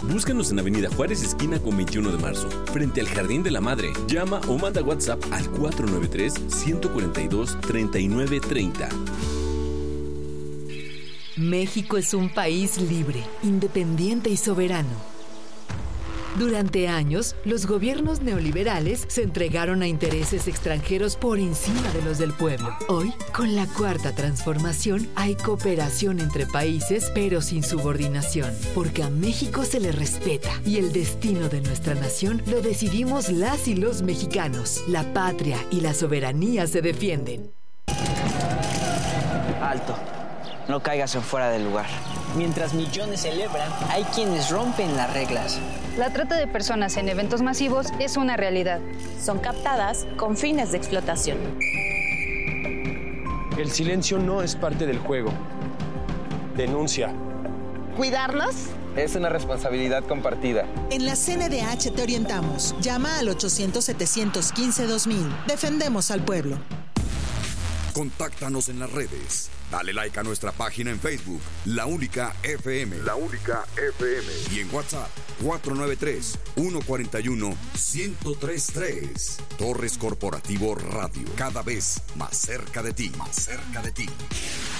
Búscanos en Avenida Juárez, esquina con 21 de marzo, frente al Jardín de la Madre. Llama o manda WhatsApp al 493-142-3930. México es un país libre, independiente y soberano. Durante años, los gobiernos neoliberales se entregaron a intereses extranjeros por encima de los del pueblo. Hoy, con la Cuarta Transformación, hay cooperación entre países, pero sin subordinación, porque a México se le respeta y el destino de nuestra nación lo decidimos las y los mexicanos. La patria y la soberanía se defienden. Alto. No caigas en fuera del lugar. Mientras millones celebran, hay quienes rompen las reglas. La trata de personas en eventos masivos es una realidad. Son captadas con fines de explotación. El silencio no es parte del juego. Denuncia. ¿Cuidarnos? Es una responsabilidad compartida. En la CNDH te orientamos. Llama al 800-715-2000. Defendemos al pueblo. Contáctanos en las redes. Dale like a nuestra página en Facebook, La Única FM. La Única FM. Y en WhatsApp, 493-141-1033. Torres Corporativo Radio. Cada vez más cerca de ti. Más cerca de ti.